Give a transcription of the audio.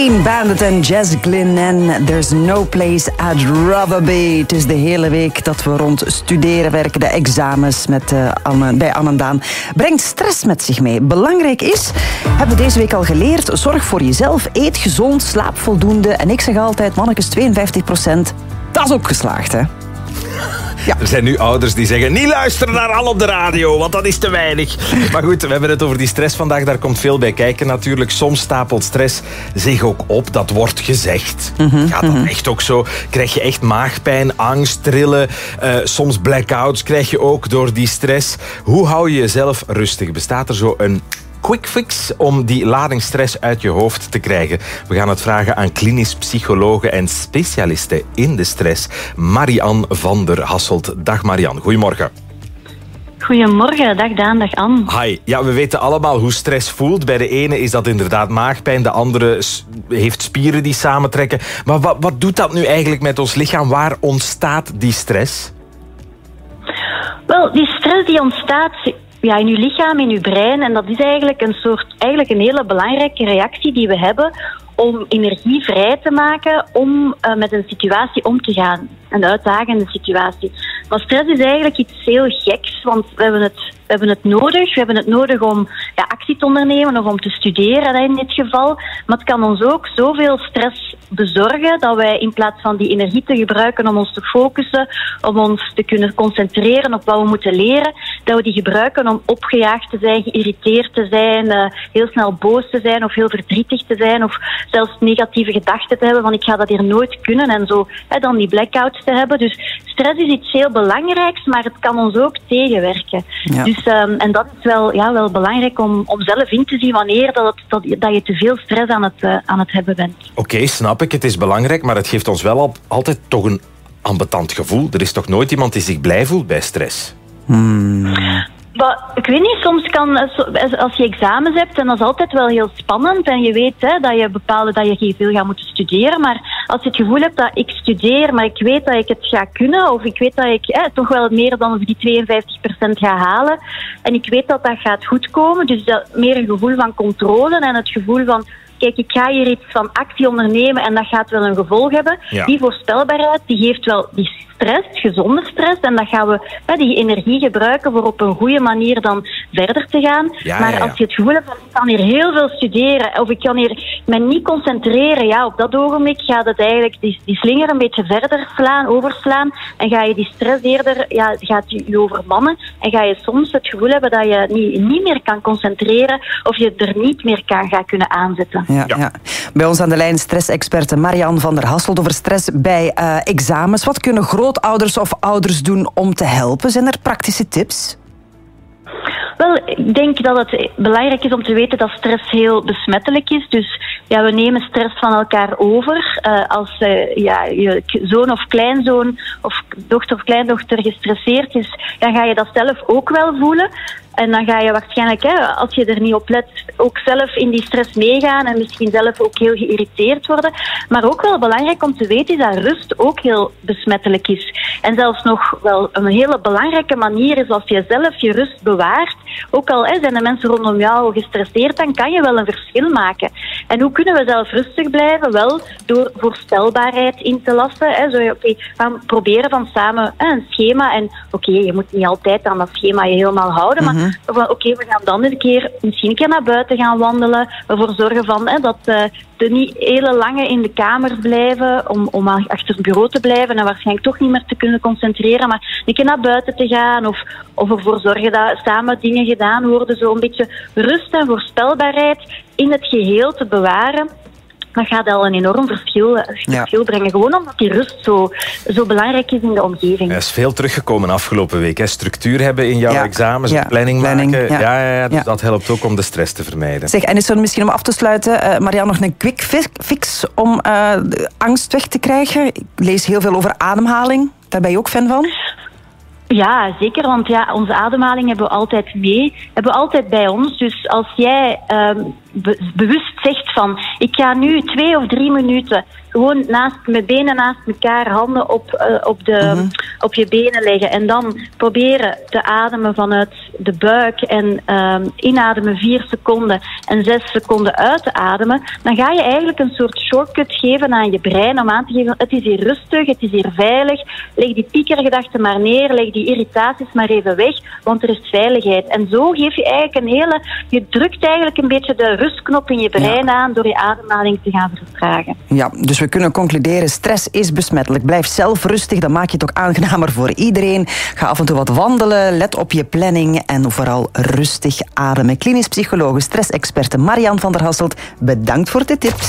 Clean Bandit en Jazz Glynn en There's No Place I'd Rather Be. Het is de hele week dat we rond studeren werken, de examens bij Anne en Daan. Brengt stress met zich mee. Belangrijk is, hebben we deze week al geleerd, zorg voor jezelf, eet gezond, slaap voldoende. En ik zeg altijd, mannetjes, 52%, dat is ook geslaagd, hè? Ja. Er zijn nu ouders die zeggen, niet luisteren naar Al op de radio, want dat is te weinig. Maar goed, we hebben het over die stress vandaag. Daar komt veel bij kijken natuurlijk. Soms stapelt stress zich ook op. Dat wordt gezegd. Gaat dat echt ook zo? Krijg je echt maagpijn, angst, trillen. Soms blackouts krijg je ook door die stress. Hoe hou je jezelf rustig? Bestaat er zo een quick fix om die lading stress uit je hoofd te krijgen? We gaan het vragen aan klinisch psychologen en specialisten in de stress. Marianne van der Hasselt. Dag Marianne, goedemorgen. Goedemorgen, dag Daan, dag Anne. Hi. Ja, we weten allemaal hoe stress voelt. Bij de ene is dat inderdaad maagpijn, de andere heeft spieren die samentrekken. Maar wat doet dat nu eigenlijk met ons lichaam? Waar ontstaat die stress? Wel, die stress die ontstaat in uw lichaam, in uw brein. En dat is eigenlijk een hele belangrijke reactie die we hebben om energie vrij te maken om met een situatie om te gaan. Een uitdagende situatie. Maar stress is eigenlijk iets heel geks, want we hebben het nodig. We hebben het nodig om actie te ondernemen of om te studeren in dit geval. Maar het kan ons ook zoveel stress bezorgen dat wij in plaats van die energie te gebruiken om ons te focussen, om ons te kunnen concentreren op wat we moeten leren, dat we die gebruiken om opgejaagd te zijn, geïrriteerd te zijn, heel snel boos te zijn of heel verdrietig te zijn of zelfs negatieve gedachten te hebben van ik ga dat hier nooit kunnen en zo dan die blackouts te hebben. Dus stress is iets heel belangrijks, maar het kan ons ook tegenwerken. Ja. Dus, en dat is wel belangrijk om zelf in te zien wanneer dat je te veel stress aan het hebben bent. Oké, snap ik. Het is belangrijk, maar het geeft ons wel altijd toch een ambetant gevoel. Er is toch nooit iemand die zich blij voelt bij stress? Maar, ik weet niet, soms kan, als je examens hebt, en dat is altijd wel heel spannend, en je weet dat je veel gaat moeten studeren, maar als je het gevoel hebt dat ik studeer, maar ik weet dat ik het ga kunnen, of ik weet dat ik toch wel meer dan die 52% ga halen, en ik weet dat dat gaat goedkomen, dus dat meer een gevoel van controle en het gevoel van kijk, ik ga hier iets van actie ondernemen en dat gaat wel een gevolg hebben. Ja. Die voorspelbaarheid, die geeft wel die stress, gezonde stress. En dan gaan we die energie gebruiken voor op een goede manier dan verder te gaan. Ja, maar als je het gevoel hebt van ik kan hier heel veel studeren of ik kan hier me niet concentreren, op dat ogenblik gaat het eigenlijk die slinger een beetje verder overslaan en ga je die stress eerder, gaat je overmannen en ga je soms het gevoel hebben dat je niet meer kan concentreren of je er niet meer gaan kunnen aanzetten. Ja. Bij ons aan de lijn stressexperte Marianne van der Hasselt over stress bij examens. Wat kunnen grootouders of ouders doen om te helpen? Zijn er praktische tips? Wel, ik denk dat het belangrijk is om te weten dat stress heel besmettelijk is. Dus we nemen stress van elkaar over. Als je zoon of kleinzoon of dochter of kleindochter gestresseerd is, dan ga je dat zelf ook wel voelen. En dan ga je waarschijnlijk, als je er niet op let, ook zelf in die stress meegaan en misschien zelf ook heel geïrriteerd worden. Maar ook wel belangrijk om te weten is dat rust ook heel besmettelijk is. En zelfs nog wel een hele belangrijke manier is als je zelf je rust bewaart. Ook al zijn de mensen rondom jou gestresseerd, dan kan je wel een verschil maken. En hoe kunnen we zelf rustig blijven? Wel door voorspelbaarheid in te lassen. We gaan proberen van samen een schema. En je moet niet altijd aan dat schema je helemaal houden, maar we gaan dan misschien een keer naar buiten gaan wandelen. Ervoor zorgen dat we niet hele lange in de kamer blijven om achter het bureau te blijven en waarschijnlijk toch niet meer te kunnen concentreren, maar een keer naar buiten te gaan of ervoor zorgen dat samen dingen gedaan worden. Zo een beetje rust en voorspelbaarheid in het geheel te bewaren. Dat gaat al een enorm verschil brengen. Gewoon omdat die rust zo belangrijk is in de omgeving. Er is veel teruggekomen afgelopen week. Structuur hebben in jouw examens, planning maken. Dus dat helpt ook om de stress te vermijden. Zeg, en is er misschien om af te sluiten, Marianne, nog een quick fix om angst weg te krijgen? Ik lees heel veel over ademhaling. Daar ben je ook fan van? Ja, zeker, want onze ademhaling hebben we altijd mee, hebben we altijd bij ons. Dus als jij bewust zegt van, ik ga nu 2 of 3 minuten gewoon met benen naast elkaar, handen op je benen leggen. En dan proberen te ademen vanuit de buik. En inademen 4 seconden en 6 seconden uit te ademen. Dan ga je eigenlijk een soort shortcut geven aan je brein om aan te geven, het is hier rustig, het is hier veilig. Leg die piekergedachten maar neer, leg die irritaties maar even weg, want er is veiligheid. En zo geef je eigenlijk je drukt eigenlijk een beetje de rustknop in je brein aan door je ademhaling te gaan vertragen. Ja, dus we kunnen concluderen, stress is besmettelijk. Blijf zelf rustig, dan maak je het ook aangenamer voor iedereen. Ga af en toe wat wandelen, let op je planning en vooral rustig ademen. Klinisch psycholoog, stressexperte Marian van der Hasselt, bedankt voor de tips.